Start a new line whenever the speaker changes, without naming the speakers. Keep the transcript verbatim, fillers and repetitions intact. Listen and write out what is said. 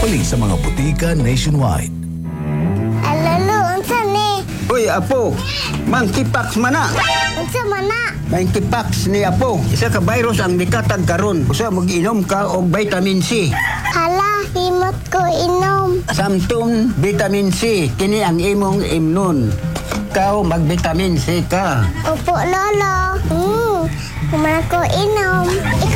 Balik sa mga butika nationwide.
Alalo, unsa ni?
Uy, Apo, monkeypox mana.
Unsa man na?
Monkeypox ni Apo. Isa ka virus ang nikatag karon. Usa mag-inom ka og vitamin C.
Hala, himot ko inom.
Samtong vitamin C, kini ang imong imnon. Ikaw mag-vitamin C ka.
Opo, lolo. Hmm, kumain ko inom.